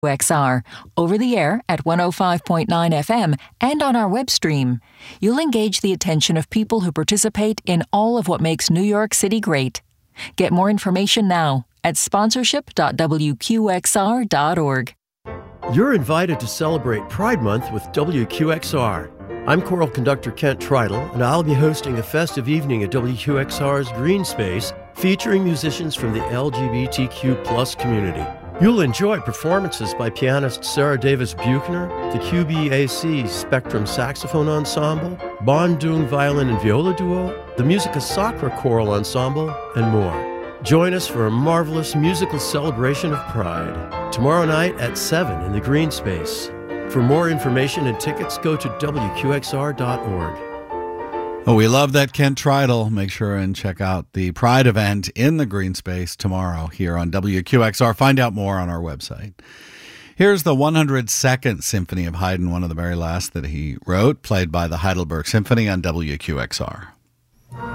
WXR, over the air at 105.9 FM and on our web stream. You'll engage the attention of people who participate in all of what makes New York City great. Get more information now at sponsorship.wqxr.org. You're invited to celebrate Pride Month with WQXR. I'm choral conductor Kent Tridle, and I'll be hosting a festive evening at WQXR's Green Space featuring musicians from the LGBTQ+ community. You'll enjoy performances by pianist Sarah Davis Buchner, the QBAC Spectrum Saxophone Ensemble, Bandung Violin and Viola Duo, the Musica Sacra Choral Ensemble, and more. Join us for a marvelous musical celebration of Pride, tomorrow night at 7 in the Green Space. For more information and tickets, go to WQXR.org. Oh, we love that, Kent Tridle. Make sure and check out the Pride event in the Green Space tomorrow here on WQXR. Find out more on our website. Here's the 102nd Symphony of Haydn, one of the very last that he wrote, played by the Heidelberg Symphony on WQXR.